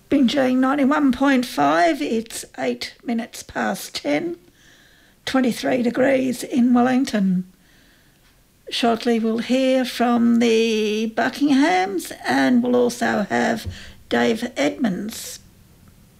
Bingeing 91.5, it's 8 minutes past 10, 23 degrees in Wellington. Shortly we'll hear from the Buckinghams and we'll also have Dave Edmonds.